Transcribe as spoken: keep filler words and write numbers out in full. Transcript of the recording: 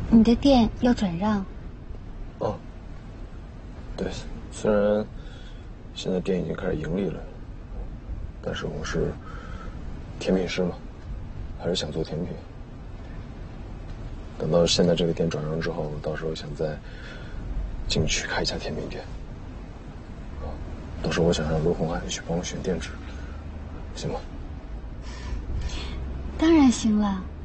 你的店要转让？ 哦，对，虽然现在店已经开始盈利了，但是我是甜品师嘛，还是想做甜品。等到现在这个店转让之后，到时候想在景区开一家甜品店。啊，到时候我想让罗红海去帮我选店址，行吗？ 当然行了。